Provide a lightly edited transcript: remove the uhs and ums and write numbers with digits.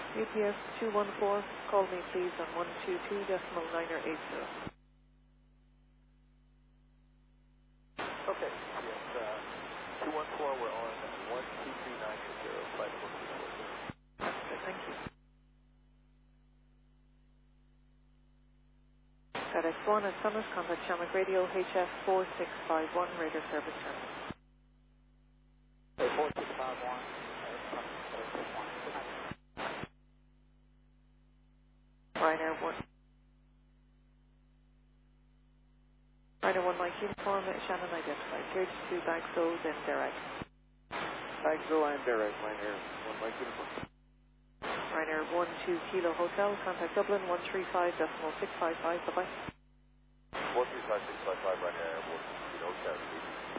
UPS 214, call me please on 122.980. Okay, yes, 214, we're on 123.980, flight 424. Okay, thank you. FedEx 1 at Summit, contact Shamrock Radio, HF 4651, radio service terminal. Hey, 4651, Ryanair 1. Ryanair 1 Mike uniform, Shannon identified. Cleared to Bagso, then Derek. Bagso and Derek, Ryanair 1 Mike uniform. Ryanair 12 Kilo Hotel, contact Dublin 135.655, bye-bye. 135.655, Ryanair 1 Kilo Hotel.